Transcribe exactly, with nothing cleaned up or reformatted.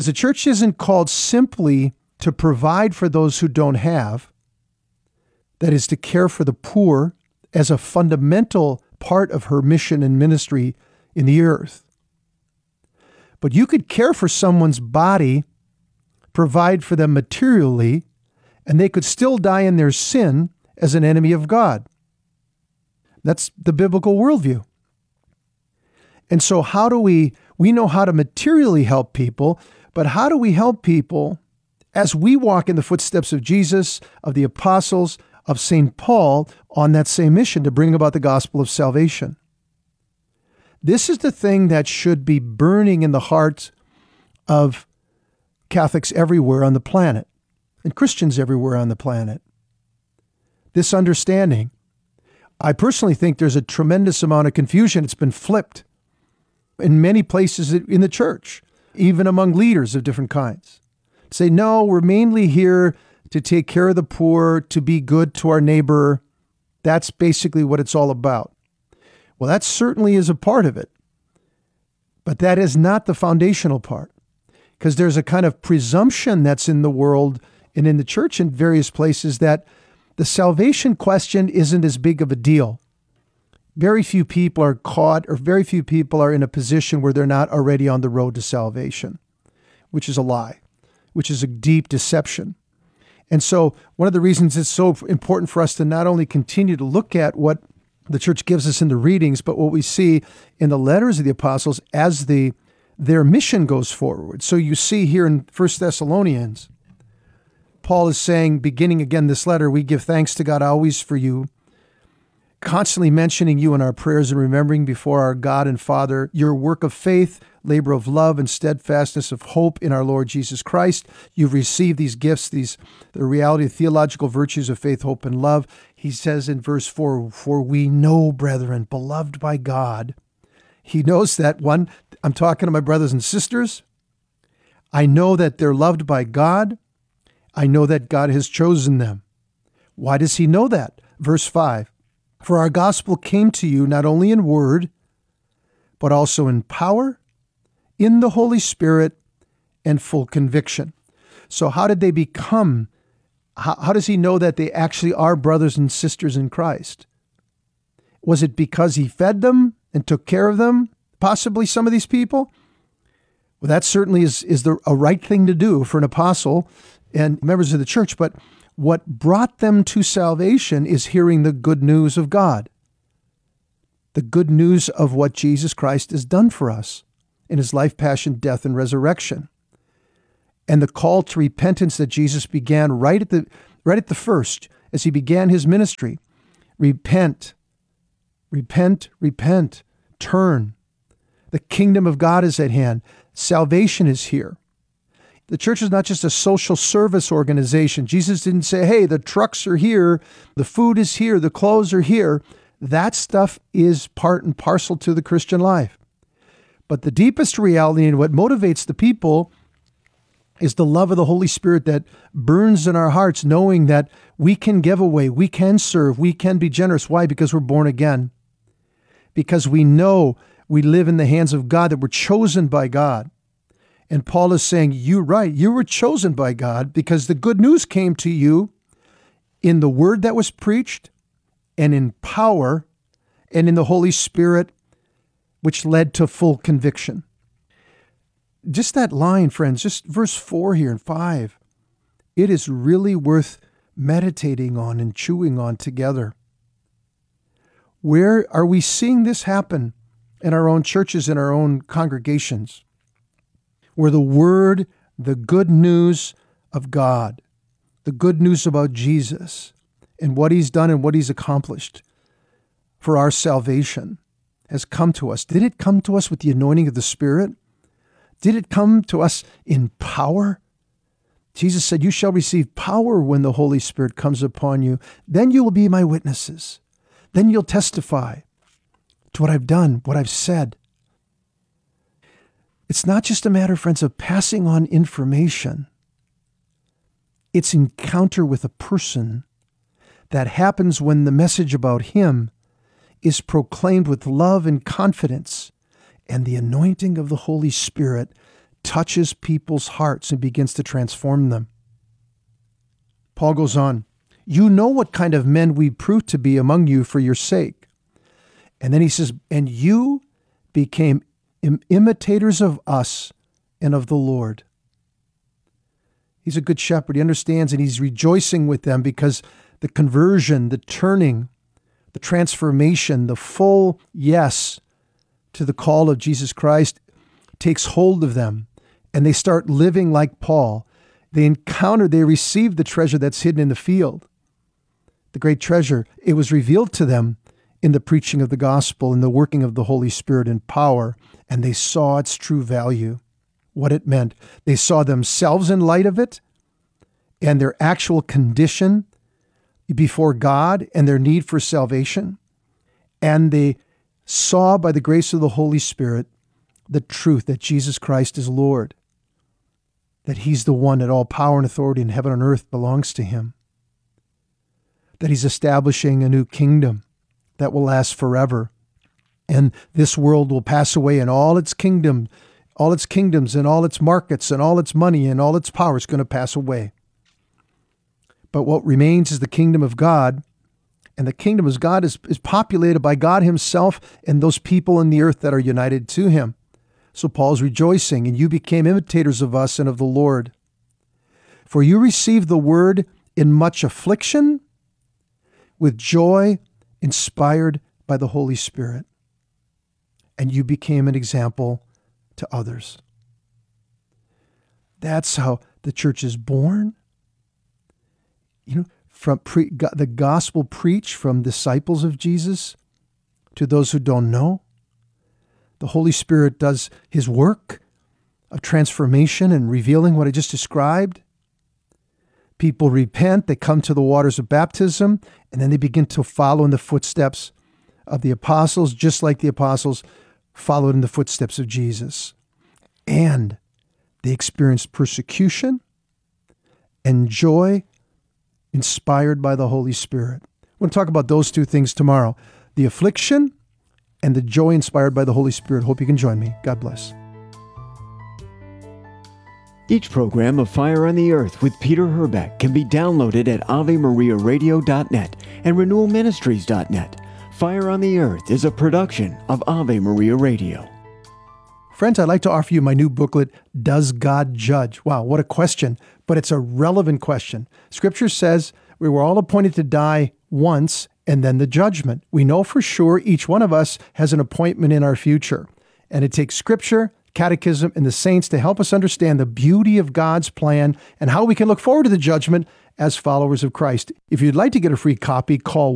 the church isn't called simply to provide for those who don't have, that is, to care for the poor as a fundamental part of her mission and ministry in the earth. But you could care for someone's body, provide for them materially, and they could still die in their sin as an enemy of God. That's the biblical worldview. And so how do we, we know how to materially help people, but how do we help people as we walk in the footsteps of Jesus, of the apostles, of Saint Paul on that same mission to bring about the gospel of salvation? This is the thing that should be burning in the hearts of Catholics everywhere on the planet and Christians everywhere on the planet. This understanding. I personally think there's a tremendous amount of confusion. It's been flipped in many places in the church, even among leaders of different kinds. Say, no, we're mainly here to take care of the poor, to be good to our neighbor. That's basically what it's all about. Well, that certainly is a part of it, but that is not the foundational part, because there's a kind of presumption that's in the world and in the church in various places that the salvation question isn't as big of a deal. Very few people are caught, or very few people are in a position where they're not already on the road to salvation, which is a lie, which is a deep deception. And so one of the reasons it's so important for us to not only continue to look at what the church gives us in the readings, but what we see in the letters of the apostles as the their mission goes forward. So you see here in First Thessalonians, Paul is saying, beginning again this letter, we give thanks to God always for you, constantly mentioning you in our prayers and remembering before our God and Father your work of faith, labor of love, and steadfastness of hope in our Lord Jesus Christ. You've received these gifts, these the reality of theological virtues of faith, hope, and love. He says in verse four, for we know, brethren, beloved by God. He knows that one, I'm talking to my brothers and sisters. I know that they're loved by God. I know that God has chosen them. Why does he know that? Verse five, for our gospel came to you not only in word, but also in power, in the Holy Spirit, and full conviction. So how did they become, how, how does he know that they actually are brothers and sisters in Christ? Was it because he fed them and took care of them? Possibly some of these people? Well, that certainly is, is the, a right thing to do for an apostle and members of the church, but what brought them to salvation is hearing the good news of God, the good news of what Jesus Christ has done for us in his life, passion, death, and resurrection, and the call to repentance that Jesus began right at the right at the first as he began his ministry. Repent, repent, repent, turn. The kingdom of God is at hand. Salvation is here. The church is not just a social service organization. Jesus didn't say, hey, the trucks are here, the food is here, the clothes are here. That stuff is part and parcel to the Christian life. But the deepest reality and what motivates the people is the love of the Holy Spirit that burns in our hearts, knowing that we can give away, we can serve, we can be generous. Why? Because we're born again. Because we know we live in the hands of God, that we're chosen by God. And Paul is saying, you're right, you were chosen by God because the good news came to you in the word that was preached and in power and in the Holy Spirit, which led to full conviction. Just that line, friends, just verse four here and five, it is really worth meditating on and chewing on together. Where are we seeing this happen in our own churches, in our own congregations? Where the word, the good news of God, the good news about Jesus and what he's done and what he's accomplished for our salvation has come to us. Did it come to us with the anointing of the Spirit? Did it come to us in power? Jesus said, you shall receive power when the Holy Spirit comes upon you. Then you will be my witnesses. Then you'll testify to what I've done, what I've said. It's not just a matter, friends, of passing on information. It's encounter with a person that happens when the message about him is proclaimed with love and confidence and the anointing of the Holy Spirit touches people's hearts and begins to transform them. Paul goes on, you know what kind of men we proved to be among you for your sake. And then he says, and you became im- imitators of us and of the Lord. He's a good shepherd. He understands, and he's rejoicing with them because the conversion, the turning, the transformation, the full yes to the call of Jesus Christ takes hold of them, and they start living like Paul. They encounter, they receive the treasure that's hidden in the field. The great treasure, it was revealed to them in the preaching of the gospel and the working of the Holy Spirit in power, and they saw its true value, what it meant. They saw themselves in light of it and their actual condition before God and their need for salvation. And they saw by the grace of the Holy Spirit the truth that Jesus Christ is Lord, that he's the one that all power and authority in heaven and earth belongs to him, that he's establishing a new kingdom that will last forever. And this world will pass away, and all its kingdom, all its kingdoms and all its markets and all its money and all its power is going to pass away. But what remains is the kingdom of God, and the kingdom of God is, is populated by God himself and those people in the earth that are united to him. So Paul's rejoicing, and you became imitators of us and of the Lord. For you received the word in much affliction, with joy, inspired by the Holy Spirit. And you became an example to others. That's how the church is born. You know, from pre, the gospel preached from disciples of Jesus to those who don't know. The Holy Spirit does his work of transformation and revealing what I just described. People repent, they come to the waters of baptism, and then they begin to follow in the footsteps of the apostles, just like the apostles followed in the footsteps of Jesus. And they experienced persecution and joy inspired by the Holy Spirit. We're going to talk about those two things tomorrow, the affliction and the joy inspired by the Holy Spirit. Hope you can join me. God bless. Each program of Fire on the Earth with Peter Herbeck can be downloaded at ave maria radio dot net and renewal ministries dot net. Fire on the Earth is a production of Ave Maria Radio. Friends, I'd like to offer you my new booklet, Does God Judge? Wow, what a question, but it's a relevant question. Scripture says we were all appointed to die once and then the judgment. We know for sure each one of us has an appointment in our future. And it takes Scripture, Catechism, and the saints to help us understand the beauty of God's plan and how we can look forward to the judgment as followers of Christ. If you'd like to get a free copy, call